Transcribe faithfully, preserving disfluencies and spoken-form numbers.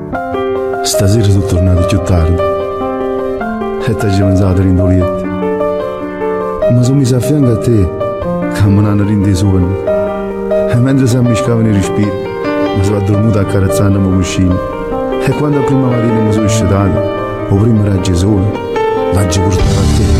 Stasera sono tornato più tardi e ti ho mangiato l'indolietto. Ma sono messo a fianco a te, che mi hanno reso sonno. E mentre si ammiscavano i respiri, mi sono addormentato accarezzandomi vicino. E quando a prima mattina mi sono scedato, o prima raggio sole, l'ho portato a te.